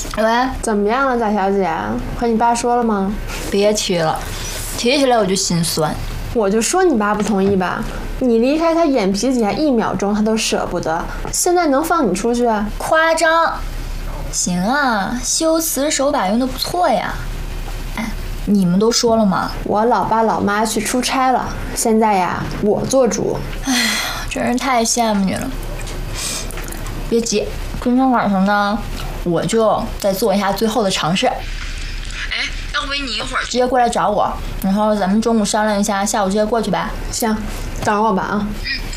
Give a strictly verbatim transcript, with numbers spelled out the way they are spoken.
喂， 怎么样了，大小姐？和你爸说了吗？ 别提了，提起来我就心酸。 我就说你爸不同意吧，你离开他眼皮底下一秒钟他都舍不得，现在能放你出去？ 夸张。行啊，修辞手法用的不错呀。哎，你们都说了吗？ 我老爸老妈去出差了，现在呀，我做主。 哎呀，真是太羡慕你了。别急，今天晚上呢，我就再做一下最后的尝试。哎，要不你一会儿直接过来找我，然后咱们中午商量一下，下午直接过去呗。 行，等着我吧啊。 嗯。